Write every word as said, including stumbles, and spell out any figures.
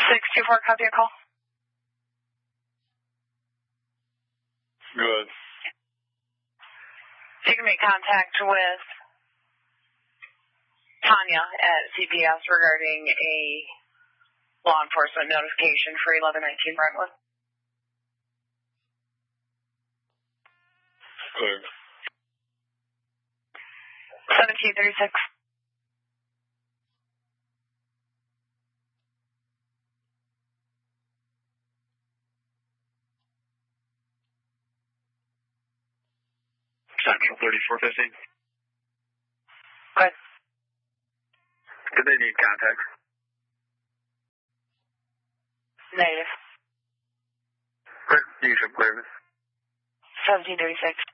six two four, copy a call. Good. You can make contact with Tanya at C P S regarding a law enforcement notification for eleven nineteen Brentwood. Clear. seventeen thirty-six. Central thirty-four fifteen. Good. Do they need contact? Negative. Clear. You should clear this. seventeen thirty-six.